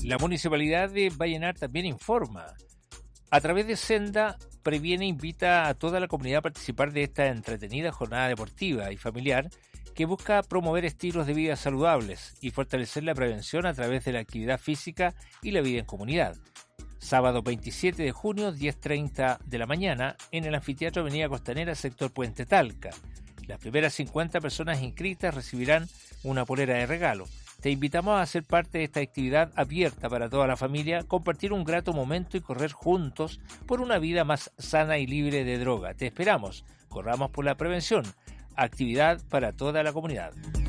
La Municipalidad de Vallenar también informa. A través de Senda, previene e invita a toda la comunidad a participar de esta entretenida jornada deportiva y familiar que busca promover estilos de vida saludables y fortalecer la prevención a través de la actividad física y la vida en comunidad. Sábado 27 de junio, 10:30 de la mañana, en el Anfiteatro Avenida Costanera, sector Puente Talca. Las primeras 50 personas inscritas recibirán una polera de regalo. Te invitamos a ser parte de esta actividad abierta para toda la familia, compartir un grato momento y correr juntos por una vida más sana y libre de droga. Te esperamos. Corramos por la prevención. Actividad para toda la comunidad.